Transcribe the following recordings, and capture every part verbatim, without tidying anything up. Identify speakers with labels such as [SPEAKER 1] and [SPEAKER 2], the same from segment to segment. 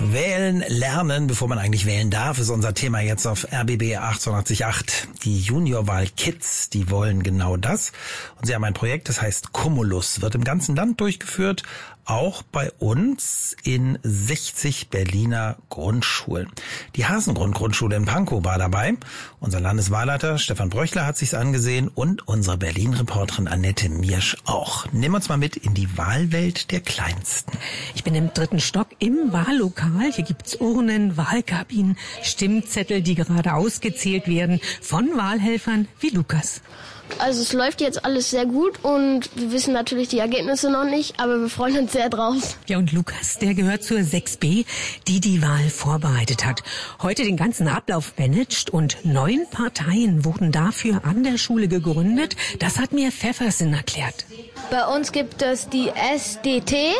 [SPEAKER 1] Wählen lernen, bevor man eigentlich wählen darf, ist unser Thema jetzt auf R B B achtundachtzig Komma acht. Die Juniorwahl-Kids, die wollen genau das. Und sie haben ein Projekt, das heißt Cumulus, wird im ganzen Land durchgeführt, auch bei uns in sechzig Berliner Grundschulen. Die Hasengrund-Grundschule in Pankow war dabei. Unser Landeswahlleiter Stefan Bröchler hat sich's angesehen und unsere Berlin-Reporterin Annette Miersch auch. Nimm uns mal mit in die Wahlwelt der Kleinsten.
[SPEAKER 2] Ich bin im dritten Stock im Wahllokal. Hier gibt's Urnen, Wahlkabinen, Stimmzettel, die gerade ausgezählt werden von Wahlhelfern wie Lukas.
[SPEAKER 3] Also es läuft jetzt alles sehr gut und wir wissen natürlich die Ergebnisse noch nicht, aber wir freuen uns sehr drauf.
[SPEAKER 2] Ja, und Lukas, der gehört zur sechs B, die die Wahl vorbereitet hat. Heute den ganzen Ablauf managt und neun Parteien wurden dafür an der Schule gegründet. Das hat mir Pfeffersen erklärt.
[SPEAKER 4] Bei uns gibt es die S D T,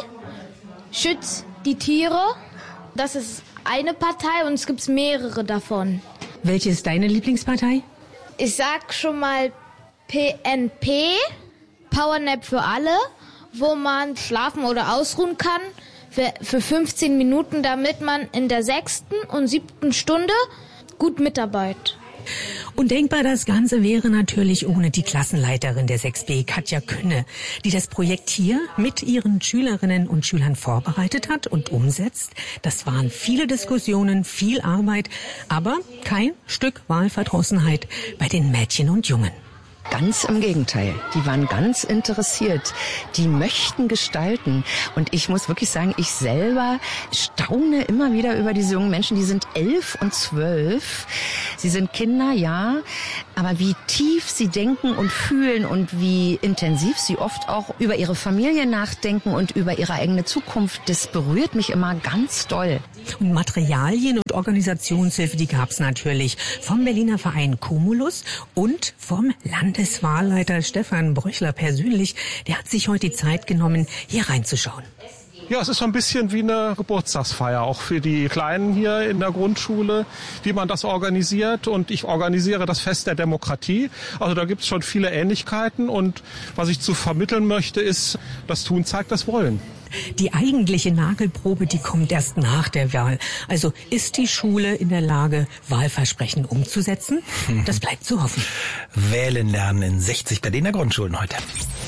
[SPEAKER 4] Schütz die Tiere. Das ist eine Partei und es gibt mehrere davon.
[SPEAKER 2] Welche ist deine Lieblingspartei?
[SPEAKER 4] Ich sag schon mal P N P, Powernap für alle, wo man schlafen oder ausruhen kann für, für fünfzehn Minuten, damit man in der sechsten und siebten Stunde gut mitarbeitet.
[SPEAKER 2] Undenkbar das Ganze wäre natürlich ohne die Klassenleiterin der sechs B, Katja Künne, die das Projekt hier mit ihren Schülerinnen und Schülern vorbereitet hat und umsetzt. Das waren viele Diskussionen, viel Arbeit, aber kein Stück Wahlverdrossenheit bei den Mädchen und Jungen.
[SPEAKER 5] Ganz im Gegenteil. Die waren ganz interessiert. Die möchten gestalten. Und ich muss wirklich sagen, ich selber staune immer wieder über diese jungen Menschen. Die sind elf und zwölf. Sie sind Kinder, ja. Aber wie tief sie denken und fühlen und wie intensiv sie oft auch über ihre Familie nachdenken und über ihre eigene Zukunft, das berührt mich immer ganz doll.
[SPEAKER 2] Und Materialien und Organisationshilfe, die gab's natürlich vom Berliner Verein Cumulus und vom Landeswahlleiter Stefan Bröchler persönlich. Der hat sich heute die Zeit genommen, hier reinzuschauen.
[SPEAKER 6] Ja, es ist so ein bisschen wie eine Geburtstagsfeier, auch für die Kleinen hier in der Grundschule, wie man das organisiert. Und ich organisiere das Fest der Demokratie. Also da gibt es schon viele Ähnlichkeiten. Und was ich zu vermitteln möchte, ist, das Tun zeigt das Wollen.
[SPEAKER 2] Die eigentliche Nagelprobe, die kommt erst nach der Wahl. Also ist die Schule in der Lage, Wahlversprechen umzusetzen? Das bleibt zu hoffen.
[SPEAKER 1] Wählen lernen in sechzig Berliner Grundschulen heute.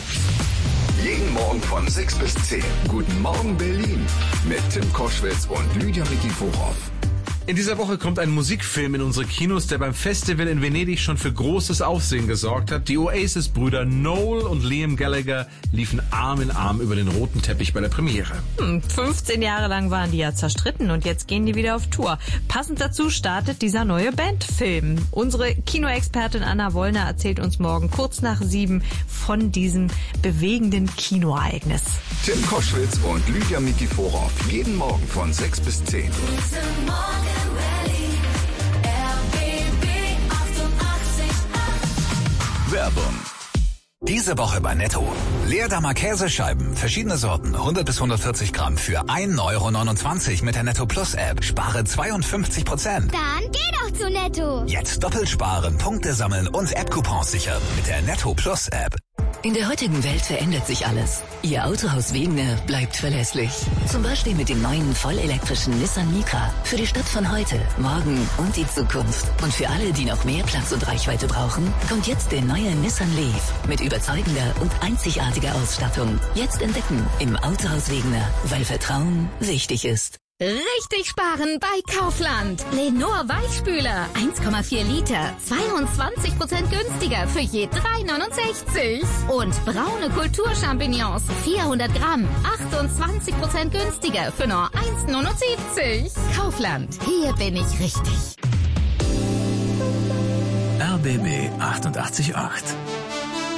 [SPEAKER 7] Jeden Morgen von sechs bis zehn. Guten Morgen Berlin mit Tim Koschwitz und Lydia Nikiforow.
[SPEAKER 8] In dieser Woche kommt ein Musikfilm in unsere Kinos, der beim Festival in Venedig schon für großes Aufsehen gesorgt hat. Die Oasis-Brüder Noel und Liam Gallagher liefen Arm in Arm über den roten Teppich bei der Premiere.
[SPEAKER 9] Hm, fünfzehn Jahre lang waren die ja zerstritten und jetzt gehen die wieder auf Tour. Passend dazu startet dieser neue Bandfilm. Unsere Kinoexpertin Anna Wollner erzählt uns morgen kurz nach sieben von diesem bewegenden Kinoereignis.
[SPEAKER 7] Tim Koschwitz und Lydia Nikiforow. Jeden Morgen von sechs bis zehn. Werbung. Diese Woche bei Netto. Leerdammer Käsescheiben, verschiedene Sorten, hundert bis hundertvierzig Gramm für ein Euro neunundzwanzig mit der Netto Plus App. Spare zweiundfünfzig Prozent.
[SPEAKER 10] Dann geh doch zu Netto.
[SPEAKER 7] Jetzt doppelt sparen, Punkte sammeln und App-Coupons sichern mit der Netto Plus App.
[SPEAKER 11] In der heutigen Welt verändert sich alles. Ihr Autohaus Wegener bleibt verlässlich. Zum Beispiel mit dem neuen vollelektrischen Nissan Micra. Für die Stadt von heute, morgen und die Zukunft. Und für alle, die noch mehr Platz und Reichweite brauchen, kommt jetzt der neue Nissan Leaf. Mit überzeugender und einzigartiger Ausstattung. Jetzt entdecken im Autohaus Wegener, weil Vertrauen wichtig ist.
[SPEAKER 12] Richtig sparen bei Kaufland. Lenor Weichspüler, eins Komma vier Liter, zweiundzwanzig Prozent günstiger für je drei neunundsechzig. Und braune Kulturchampignons, vierhundert Gramm, achtundzwanzig Prozent günstiger für nur eins neunundsiebzig. Kaufland, hier bin ich richtig.
[SPEAKER 7] R B B achtundachtzig Komma acht